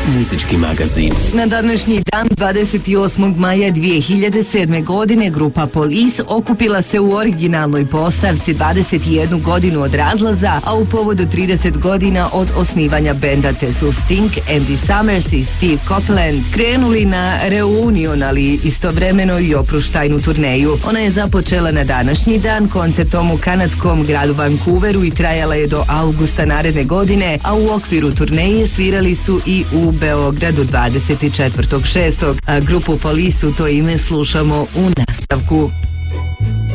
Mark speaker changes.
Speaker 1: muzički magazin.
Speaker 2: Na današnji dan, 28. maja 2007. godine, grupa Police okupila se u originalnoj postavci 21 godinu od razlaza, a u povodu 30 godina od osnivanja benda te su Sting, Andy Summers i Steve Copeland krenuli na reunion, ali istovremeno i oproštajnu turneju. Ona je započela na današnji dan koncertom u kanadskom gradu Vancouveru i trajala je do avgusta naredne godine, a u okviru turneje svirali su i u Beogradu 24.6. Grupu Police u to ime slušamo u nastavku.